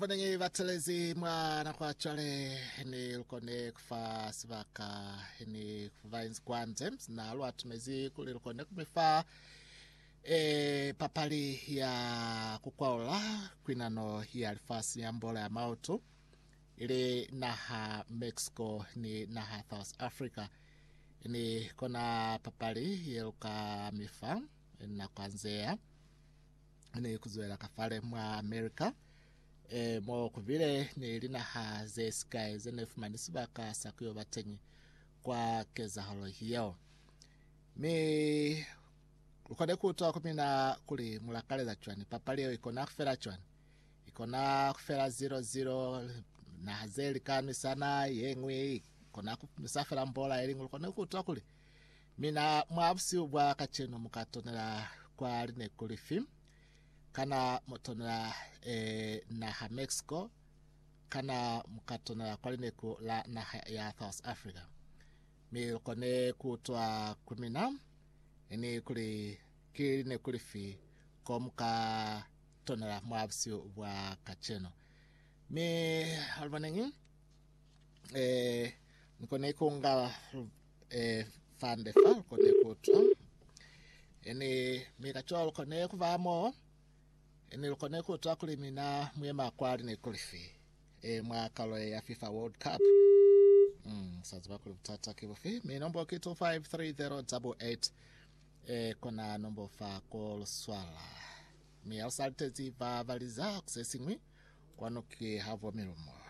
Panengi vatelezi mwana kwa chale ni ulkone kufa sivaka ni kuvainzi kwanze na alwa tumezi kuli ulkone kumifa papali ya kukwaula kwinano ya alifasi ya mbola ya mautu ili naha Mexico ni naha South Africa ni kona papali ya uka mifa na kwanzea ni kuzuela kafale mwa Amerika mo kuvile ni lina haze sky zenefumanisiba ka sakuyo batenyi kwa keza holo hiyo mi ukode kutoa kumina kuli mulakale za chwani papali yo ikona kufera chwani ikona kufera 00 na hazeli kanu sana yengwi ikona kumisafera mbola elingu ukone kutoa kuli mina mwabusi ubwa kacheno mukatonela kwa line kuli film kana motonela na Mexico kana mukatona kwaline ku la na ya South Africa mi kone kutwa kumina ni kuli kiline kulifi komka tonela mwabsi wa kacheno mi albanengi nikone kunga fande fa kone kutwa ni mi kacho kone kuvamo nilukone kutoa kulimina mwema kwali ni kulifi mwaka lo ya FIFA World Cup sasa kulitata kibofi mi nombo kitu 530888 kona nombo fa call swala mi alsalte zi valiza kusesingwi kwano ki havo mirumo